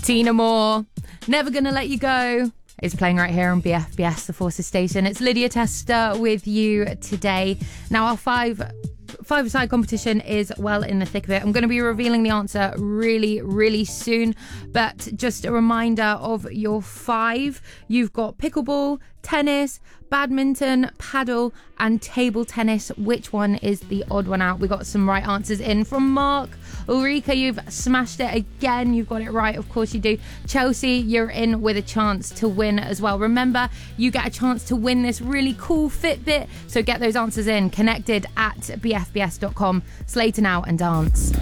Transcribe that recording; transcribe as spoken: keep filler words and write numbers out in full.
Tina Moore, Never Gonna Let You Go, is playing right here on B F B S, the Forces Station. It's Lydia Tester with you today. Now, our five five-a-side competition is well in the thick of it. I'm going to be revealing the answer really, really soon. But just a reminder of your five. You've got pickleball, tennis, badminton, paddle, and table tennis. Which one is the odd one out? We got some right answers in from Mark. Ulrika, you've smashed it again. You've got it right. Of course you do. Chelsea, you're in with a chance to win as well. Remember, you get a chance to win this really cool Fitbit. So get those answers in. Connected at b f b s dot com. Slater now and dance.